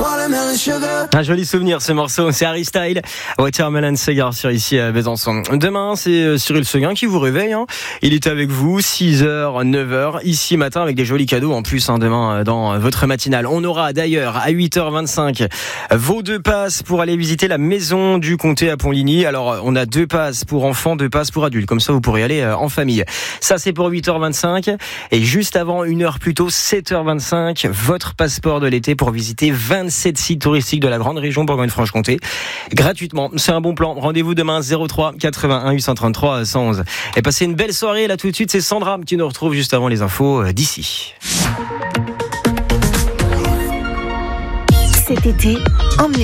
Un joli souvenir ce morceau, c'est Harry Style, Watermelon Sugar sur ici à Besançon. Demain c'est Cyril Seguin qui vous réveille, hein. Il est avec vous 6h, 9h, ici matin avec des jolis cadeaux en plus, hein, demain dans votre matinale. On aura d'ailleurs à 8h25 vos 2 passes pour aller visiter la maison du comté à Pontligny. Alors on a 2 passes pour enfants, 2 passes pour adultes, comme ça vous pourrez y aller en famille. Ça c'est pour 8h25 et juste avant 1 heure plus tôt, 7h25, votre passeport de l'été pour visiter 27 sites touristiques de la grande région Bourgogne-Franche-Comté gratuitement. C'est un bon plan. Rendez-vous demain 03 81 833 111. Et passez une belle soirée. Là tout de suite, c'est Sandra qui nous retrouve juste avant les infos d'ici. Cet été, emmenez